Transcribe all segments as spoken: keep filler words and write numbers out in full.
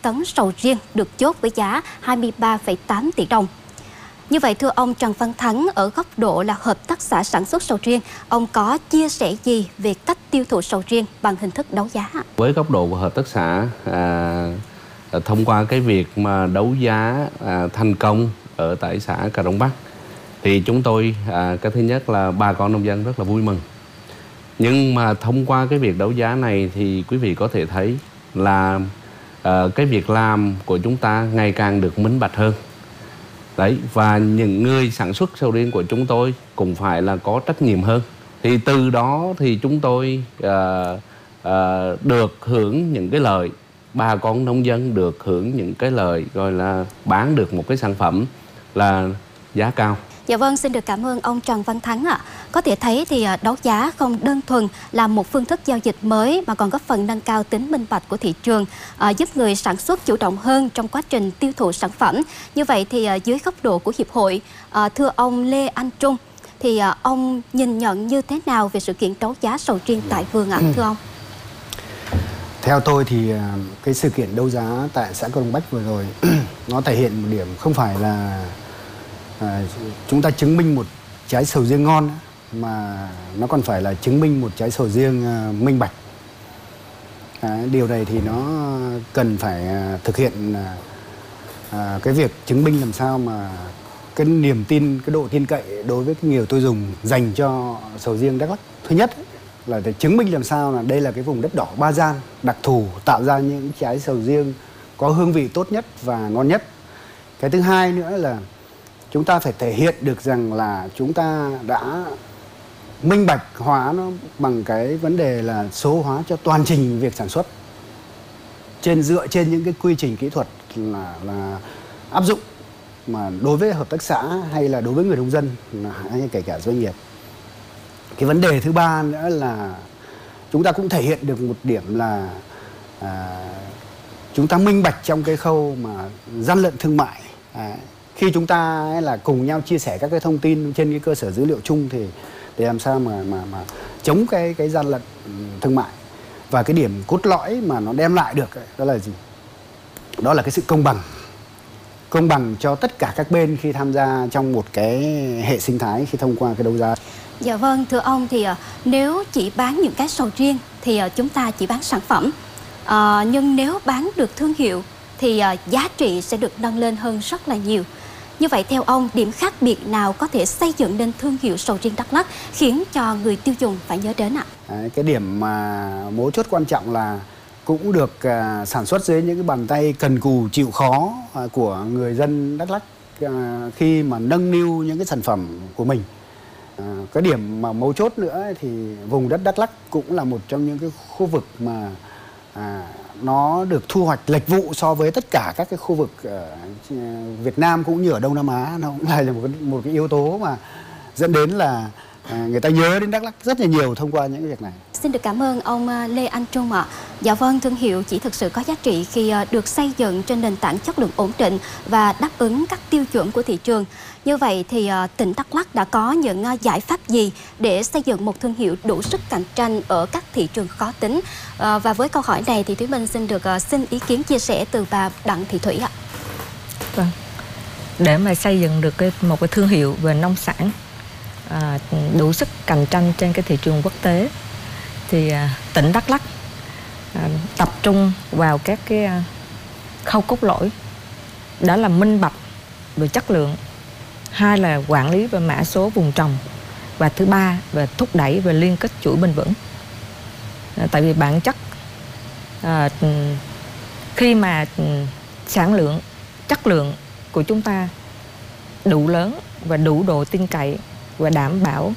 tấn sầu riêng được chốt với giá hai mươi ba phẩy tám tỷ đồng. Như vậy thưa ông Trần Văn Thắng, ở góc độ là hợp tác xã sản xuất sầu riêng, ông có chia sẻ gì về cách tiêu thụ sầu riêng bằng hình thức đấu giá? Với góc độ của hợp tác xã, à, thông qua cái việc mà đấu giá à, thành công ở tại xã Cà Rông Bắc, thì chúng tôi à, cái thứ nhất là bà con nông dân rất là vui mừng. Nhưng mà thông qua cái việc đấu giá này thì quý vị có thể thấy là à, cái việc làm của chúng ta ngày càng được minh bạch hơn. Đấy, và những người sản xuất sầu riêng của chúng tôi cũng phải là có trách nhiệm hơn. Thì từ đó thì chúng tôi à, à, được hưởng những cái lợi, bà con nông dân được hưởng những cái lợi gọi là bán được một cái sản phẩm là giá cao. Dạ vâng, xin được cảm ơn ông Trần Văn Thắng ạ. Có thể thấy thì đấu giá không đơn thuần là một phương thức giao dịch mới mà còn góp phần nâng cao tính minh bạch của thị trường, à, giúp người sản xuất chủ động hơn trong quá trình tiêu thụ sản phẩm. Như vậy thì à, dưới góc độ của hiệp hội, à, thưa ông Lê Anh Trung, thì à, ông nhìn nhận như thế nào về sự kiện đấu giá sầu riêng tại vườn ạ, thưa ông? Theo tôi thì cái sự kiện đấu giá tại xã Cà Rông Bắc vừa rồi nó thể hiện một điểm không phải là à, chúng ta chứng minh một trái sầu riêng ngon, mà nó còn phải là chứng minh một trái sầu riêng à, minh bạch. À, điều này thì nó cần phải à, thực hiện à, cái việc chứng minh làm sao mà cái niềm tin, cái độ tin cậy đối với cái người tiêu dùng dành cho sầu riêng Đắk Lắk. Thứ nhất là để chứng minh làm sao là đây là cái vùng đất đỏ Ba Gian đặc thù, tạo ra những trái sầu riêng có hương vị tốt nhất và ngon nhất. Cái thứ hai nữa là chúng ta phải thể hiện được rằng là chúng ta đã minh bạch hóa nó bằng cái vấn đề là số hóa cho toàn trình việc sản xuất, trên dựa trên những cái quy trình kỹ thuật là, là áp dụng mà đối với hợp tác xã hay là đối với người nông dân hay kể cả doanh nghiệp. Cái vấn đề thứ ba nữa là chúng ta cũng thể hiện được một điểm là à, chúng ta minh bạch trong cái khâu mà gian lận thương mại. À, khi chúng ta ấy là cùng nhau chia sẻ các cái thông tin trên cái cơ sở dữ liệu chung thì để làm sao mà mà mà chống cái cái gian lận thương mại. Và cái điểm cốt lõi mà nó đem lại được ấy, đó là gì? Đó là cái sự công bằng. Công bằng cho tất cả các bên khi tham gia trong một cái hệ sinh thái khi thông qua cái đấu giá. Dạ vâng, thưa ông, thì uh, nếu chỉ bán những cái sầu riêng thì uh, chúng ta chỉ bán sản phẩm. Uh, nhưng nếu bán được thương hiệu thì uh, giá trị sẽ được nâng lên hơn rất là nhiều. Như vậy theo ông, điểm khác biệt nào có thể xây dựng nên thương hiệu sầu riêng Đắk Lắk khiến cho người tiêu dùng phải nhớ đến ạ? À, cái điểm mà mấu chốt quan trọng là cũng được uh, sản xuất dưới những cái bàn tay cần cù chịu khó uh, của người dân Đắk Lắk uh, khi mà nâng niu những cái sản phẩm của mình. À, cái điểm mà mấu chốt nữa thì vùng đất Đắk Lắk cũng là một trong những cái khu vực mà à, nó được thu hoạch lệch vụ so với tất cả các cái khu vực ở Việt Nam cũng như ở Đông Nam Á. Nó cũng là một cái, một cái yếu tố mà dẫn đến là à, người ta nhớ đến Đắk Lắk rất là nhiều thông qua những cái việc này. Xin được cảm ơn ông Lê Anh Trung ạ. Dạ vâng, thương hiệu chỉ thực sự có giá trị khi được xây dựng trên nền tảng chất lượng ổn định và đáp ứng các tiêu chuẩn của thị trường. Như vậy thì tỉnh Đắk Lắk đã có những giải pháp gì để xây dựng một thương hiệu đủ sức cạnh tranh ở các thị trường khó tính? À, và với câu hỏi này thì Thúy Minh xin được xin ý kiến chia sẻ từ bà Đặng Thị Thủy ạ. Vâng, để mà xây dựng được cái, một cái thương hiệu về nông sản à, đủ sức cạnh tranh trên cái thị trường quốc tế thì à, tỉnh Đắk Lắk à, tập trung vào các cái à, khâu cốt lõi, đó là minh bạch về chất lượng, hai là quản lý về mã số vùng trồng, và thứ ba về thúc đẩy về liên kết chuỗi bền vững. À, tại vì bản chất à, khi mà sản lượng, chất lượng của chúng ta đủ lớn và đủ độ tin cậy và đảm bảo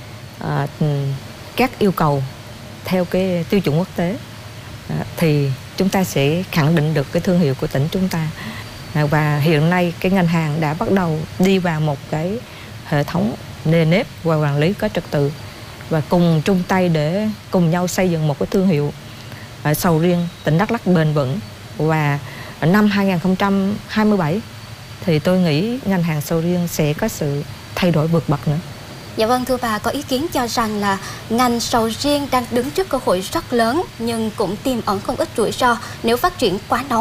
à, các yêu cầu theo cái tiêu chuẩn quốc tế à, thì chúng ta sẽ khẳng định được cái thương hiệu của tỉnh chúng ta. À, và hiện nay cái ngành hàng đã bắt đầu đi vào một cái hệ thống nề nếp và quản lý có trật tự, và cùng chung tay để cùng nhau xây dựng một cái thương hiệu à, sầu riêng tỉnh Đắk Lắk bền vững. Và năm hai nghìn không trăm hai mươi bảy thì tôi nghĩ ngành hàng sầu riêng sẽ có sự thay đổi vượt bậc nữa. Dạ vâng, thưa bà, có ý kiến cho rằng là ngành sầu riêng đang đứng trước cơ hội rất lớn nhưng cũng tiềm ẩn không ít rủi ro nếu phát triển quá nóng.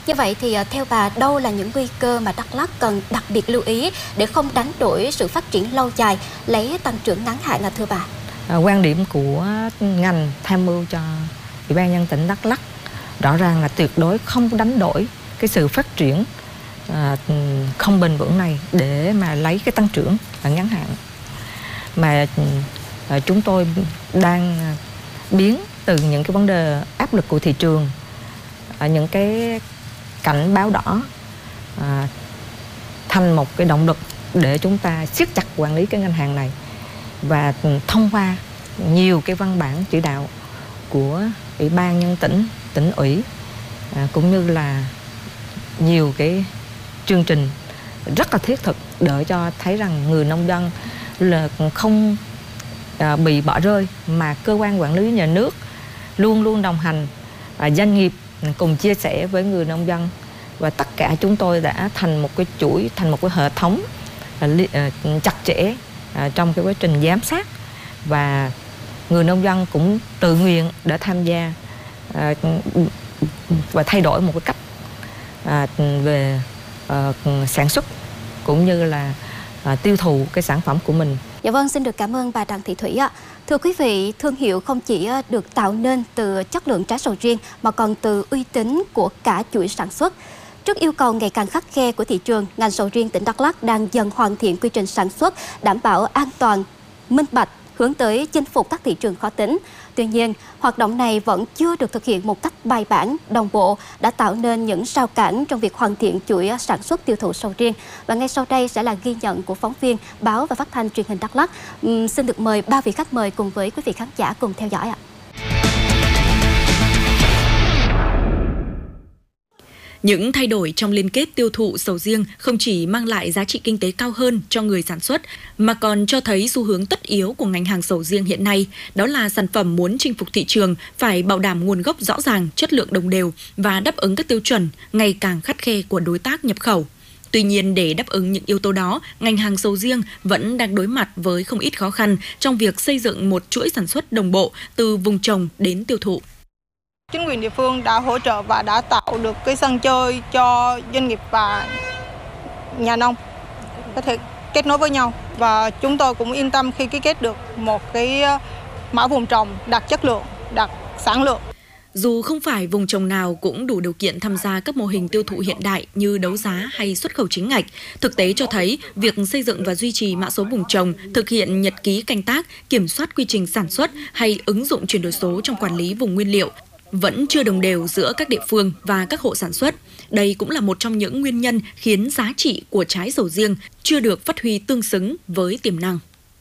Như vậy thì theo bà, đâu là những nguy cơ mà Đắk Lắk cần đặc biệt lưu ý để không đánh đổi sự phát triển lâu dài, lấy tăng trưởng ngắn hạn à thưa bà? À, quan điểm của ngành tham mưu cho Ủy ban nhân dân tỉnh Đắk Lắk rõ ràng là tuyệt đối không đánh đổi cái sự phát triển à, không bền vững này để mà lấy cái tăng trưởng ở ngắn hạn, mà à, chúng tôi đang biến từ những cái vấn đề áp lực của thị trường, à, những cái cảnh báo đỏ à, thành một cái động lực để chúng ta siết chặt quản lý cái ngân hàng này, và thông qua nhiều cái văn bản chỉ đạo của Ủy ban nhân tỉnh, tỉnh ủy à, cũng như là nhiều cái chương trình rất là thiết thực để cho thấy rằng người nông dân là không à, bị bỏ rơi, mà cơ quan quản lý nhà nước luôn luôn đồng hành, à, doanh nghiệp cùng chia sẻ với người nông dân, và tất cả chúng tôi đã thành một cái chuỗi, thành một cái hệ thống à, à, chặt chẽ à, trong cái quá trình giám sát, và người nông dân cũng tự nguyện để tham gia à, và thay đổi một cái cách à, về à, sản xuất cũng như là à, tiêu thụ cái sản phẩm của mình. Dạ vâng, xin được cảm ơn bà Đặng Thị Thủy ạ. Thưa quý vị, thương hiệu không chỉ được tạo nên từ chất lượng trái sầu riêng mà còn từ uy tín của cả chuỗi sản xuất. Trước yêu cầu ngày càng khắt khe của thị trường, ngành sầu riêng tỉnh Đắk Lắk đang dần hoàn thiện quy trình sản xuất, đảm bảo an toàn, minh bạch, hướng tới chinh phục các thị trường khó tính. Tuy nhiên, hoạt động này vẫn chưa được thực hiện một cách bài bản, đồng bộ, đã tạo nên những rào cản trong việc hoàn thiện chuỗi sản xuất tiêu thụ sầu riêng. Và ngay sau đây sẽ là ghi nhận của phóng viên báo và phát thanh truyền hình Đắk Lắk. Uhm, xin được mời ba vị khách mời cùng với quý vị khán giả cùng theo dõi ạ. Những thay đổi trong liên kết tiêu thụ sầu riêng không chỉ mang lại giá trị kinh tế cao hơn cho người sản xuất, mà còn cho thấy xu hướng tất yếu của ngành hàng sầu riêng hiện nay, đó là sản phẩm muốn chinh phục thị trường phải bảo đảm nguồn gốc rõ ràng, chất lượng đồng đều và đáp ứng các tiêu chuẩn ngày càng khắt khe của đối tác nhập khẩu. Tuy nhiên, để đáp ứng những yếu tố đó, ngành hàng sầu riêng vẫn đang đối mặt với không ít khó khăn trong việc xây dựng một chuỗi sản xuất đồng bộ từ vùng trồng đến tiêu thụ. Chính quyền địa phương đã hỗ trợ và đã tạo được cái sân chơi cho doanh nghiệp và nhà nông có thể kết nối với nhau, và chúng tôi cũng yên tâm khi ký kết được một cái mã vùng trồng đạt chất lượng, đạt sản lượng. Dù không phải vùng trồng nào cũng đủ điều kiện tham gia các mô hình tiêu thụ hiện đại như đấu giá hay xuất khẩu chính ngạch, thực tế cho thấy việc xây dựng và duy trì mã số vùng trồng, thực hiện nhật ký canh tác, kiểm soát quy trình sản xuất hay ứng dụng chuyển đổi số trong quản lý vùng nguyên liệu vẫn chưa đồng đều giữa các địa phương và các hộ sản xuất. Đây cũng là một trong những nguyên nhân khiến giá trị của trái sầu riêng chưa được phát huy tương xứng với tiềm năng.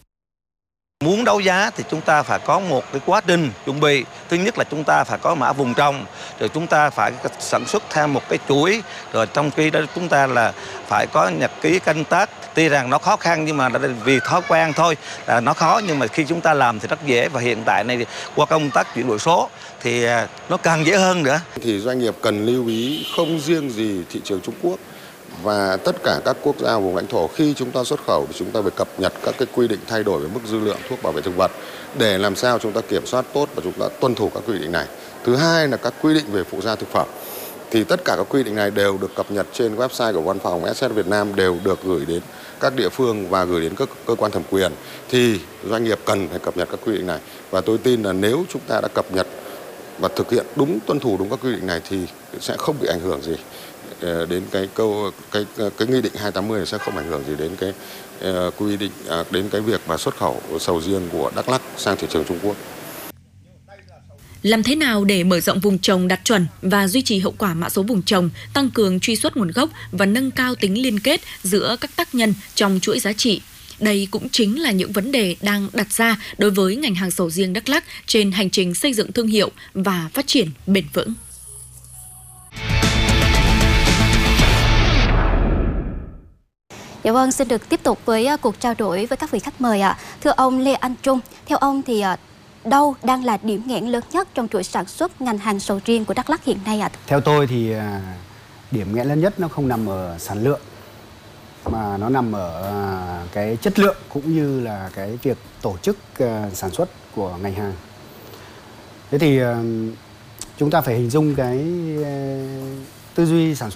Muốn đấu giá thì chúng ta phải có một cái quá trình chuẩn bị. Thứ nhất là chúng ta phải có mã vùng trồng, rồi chúng ta phải sản xuất theo một cái chuỗi, rồi trong khi đó chúng ta là phải có nhật ký canh tác. Tuy rằng nó khó khăn nhưng mà vì thói quen thôi, là nó khó, nhưng mà khi chúng ta làm thì rất dễ, và hiện tại này qua công tác chuyển đổi số thì nó càng dễ hơn nữa. Thì doanh nghiệp cần lưu ý không riêng gì thị trường Trung Quốc, và tất cả các quốc gia vùng lãnh thổ khi chúng ta xuất khẩu thì chúng ta phải cập nhật các cái quy định thay đổi về mức dư lượng thuốc bảo vệ thực vật để làm sao chúng ta kiểm soát tốt và chúng ta tuân thủ các quy định này. Thứ hai là các quy định về phụ gia thực phẩm. Thì tất cả các quy định này đều được cập nhật trên website của Văn phòng ét ét Việt Nam, đều được gửi đến các địa phương và gửi đến các cơ quan thẩm quyền. Thì doanh nghiệp cần phải cập nhật các quy định này. Và tôi tin là nếu chúng ta đã cập nhật và thực hiện đúng, tuân thủ đúng các quy định này thì sẽ không bị ảnh hưởng gì đến cái câu cái cái nghị định hai tám mươi này, sẽ không ảnh hưởng gì đến cái uh, quy định uh, đến cái việc mà xuất khẩu sầu riêng của Đắk Lắk sang thị trường Trung Quốc. Làm thế nào để mở rộng vùng trồng đạt chuẩn và duy trì hiệu quả mã số vùng trồng, tăng cường truy xuất nguồn gốc và nâng cao tính liên kết giữa các tác nhân trong chuỗi giá trị? Đây cũng chính là những vấn đề đang đặt ra đối với ngành hàng sầu riêng Đắk Lắk trên hành trình xây dựng thương hiệu và phát triển bền vững. Dạ vâng, xin được tiếp tục với cuộc trao đổi với các vị khách mời ạ. Thưa ông Lê Anh Trung, theo ông thì đâu đang là điểm nghẽn lớn nhất trong chuỗi sản xuất ngành hàng sầu riêng của Đắk Lắk hiện nay ạ? Theo tôi thì điểm nghẽn lớn nhất nó không nằm ở sản lượng, mà nó nằm ở cái chất lượng cũng như là cái việc tổ chức sản xuất của ngành hàng. Thế thì chúng ta phải hình dung cái tư duy sản xuất